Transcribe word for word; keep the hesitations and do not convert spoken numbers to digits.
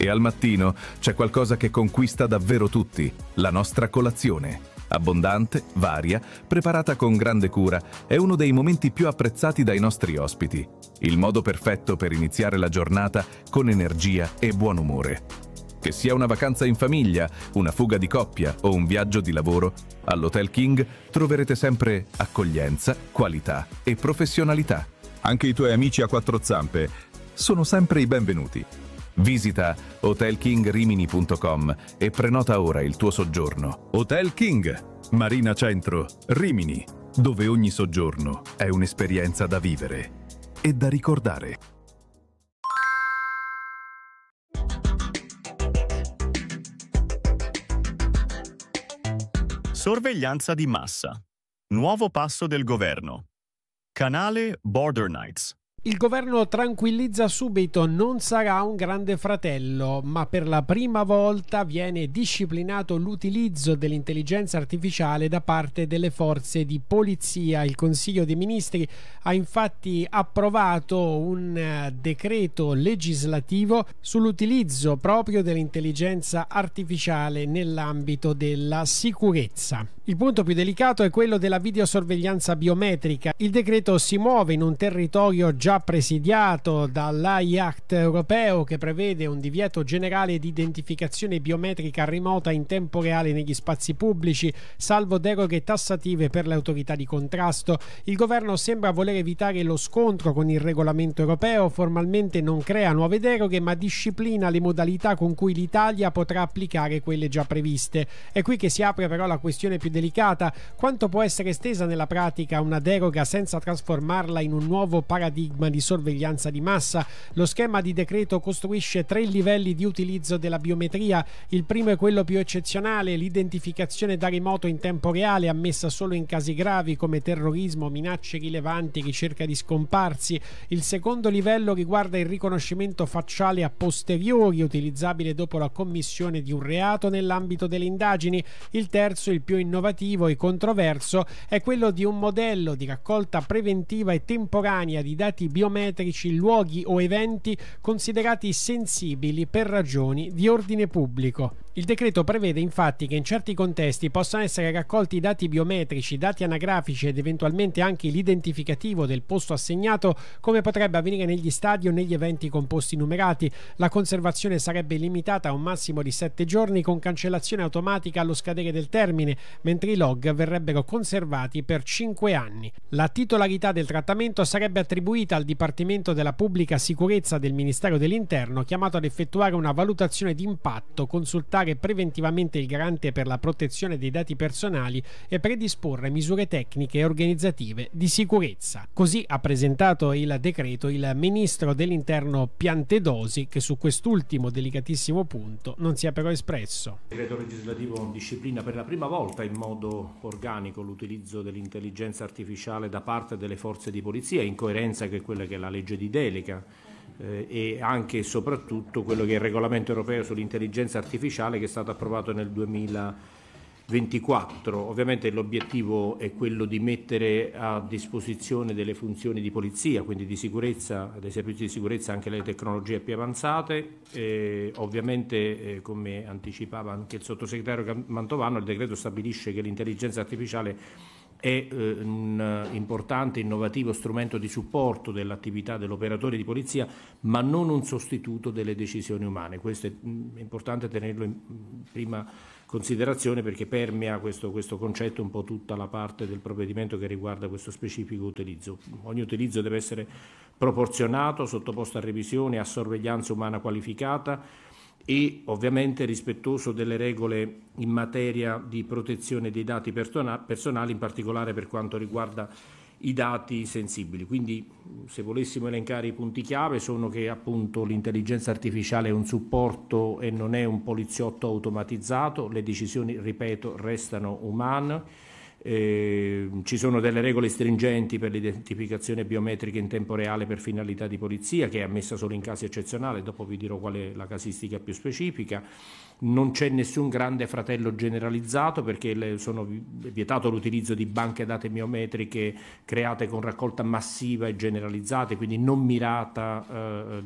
E al mattino c'è qualcosa che conquista davvero tutti, la nostra colazione. Abbondante, varia, preparata con grande cura, è uno dei momenti più apprezzati dai nostri ospiti. Il modo perfetto per iniziare la giornata con energia e buon umore. Che sia una vacanza in famiglia, una fuga di coppia o un viaggio di lavoro, all'Hotel King troverete sempre accoglienza, qualità e professionalità. Anche i tuoi amici a quattro zampe sono sempre i benvenuti. Visita hotel king rimini punto com e prenota ora il tuo soggiorno. Hotel King, Marina Centro, Rimini, dove ogni soggiorno è un'esperienza da vivere e da ricordare. Sorveglianza di massa. Nuovo passo del governo. Canale Border Knights. Il governo tranquillizza subito, non sarà un grande fratello, ma per la prima volta viene disciplinato l'utilizzo dell'intelligenza artificiale da parte delle forze di polizia. Il Consiglio dei Ministri ha infatti approvato un decreto legislativo sull'utilizzo proprio dell'intelligenza artificiale nell'ambito della sicurezza. Il punto più delicato è quello della videosorveglianza biometrica. Il decreto si muove in un territorio già presidiato dall'A I Act europeo, che prevede un divieto generale di identificazione biometrica remota in tempo reale negli spazi pubblici, salvo deroghe tassative per le autorità di contrasto. Il governo sembra voler evitare lo scontro con il regolamento europeo, formalmente non crea nuove deroghe ma disciplina le modalità con cui l'Italia potrà applicare quelle già previste. È qui che si apre però la questione più delicata: quanto può essere estesa nella pratica una deroga senza trasformarla in un nuovo paradigma di sorveglianza di massa? Lo schema di decreto costruisce tre livelli di utilizzo della biometria. Il primo è quello più eccezionale, l'identificazione da remoto in tempo reale, ammessa solo in casi gravi come terrorismo, minacce rilevanti, ricerca di scomparsi. Il secondo livello riguarda il riconoscimento facciale a posteriori, utilizzabile dopo la commissione di un reato nell'ambito delle indagini. Il terzo, il più innovativo e controverso, è quello di un modello di raccolta preventiva e temporanea di dati biometrici, luoghi o eventi considerati sensibili per ragioni di ordine pubblico. Il decreto prevede infatti che in certi contesti possano essere raccolti dati biometrici, dati anagrafici ed eventualmente anche l'identificativo del posto assegnato, come potrebbe avvenire negli stadi o negli eventi con posti numerati. La conservazione sarebbe limitata a un massimo di sette giorni con cancellazione automatica allo scadere del termine, mentre i log verrebbero conservati per cinque anni. La titolarità del trattamento sarebbe attribuita al Dipartimento della Pubblica Sicurezza del Ministero dell'Interno, chiamato ad effettuare una valutazione di impatto, consultare preventivamente il garante per la protezione dei dati personali e predisporre misure tecniche e organizzative di sicurezza. Così ha presentato il decreto il ministro dell'Interno Piantedosi, che su quest'ultimo delicatissimo punto non si è però espresso. Il decreto legislativo disciplina per la prima volta in modo organico l'utilizzo dell'intelligenza artificiale da parte delle forze di polizia, in coerenza con quella che è la legge di delega eh, e anche e soprattutto quello che è il regolamento europeo sull'intelligenza artificiale, che è stato approvato nel duemilaventiquattro. Ovviamente l'obiettivo è quello di mettere a disposizione delle funzioni di polizia, quindi di sicurezza, dei servizi di sicurezza, anche le tecnologie più avanzate. E ovviamente, eh, come anticipava anche il sottosegretario Mantovano, il decreto stabilisce che l'intelligenza artificiale è eh, un importante, innovativo strumento di supporto dell'attività dell'operatore di polizia, ma non un sostituto delle decisioni umane. Questo è mh, importante tenerlo in prima considerazione, perché permea questo, questo concetto un po' tutta la parte del provvedimento che riguarda questo specifico utilizzo. Ogni utilizzo deve essere proporzionato, sottoposto a revisione, a sorveglianza umana qualificata e ovviamente rispettoso delle regole in materia di protezione dei dati personali, in particolare per quanto riguarda i dati sensibili. Quindi, se volessimo elencare i punti chiave, sono che appunto l'intelligenza artificiale è un supporto e non è un poliziotto automatizzato, le decisioni, ripeto, restano umane. Eh, ci sono delle regole stringenti per l'identificazione biometrica in tempo reale per finalità di polizia, che è ammessa solo in casi eccezionali, dopo vi dirò qual è la casistica più specifica. Non c'è nessun grande fratello generalizzato, perché le, sono vietato l'utilizzo di banche date biometriche create con raccolta massiva e generalizzate, quindi non mirata eh,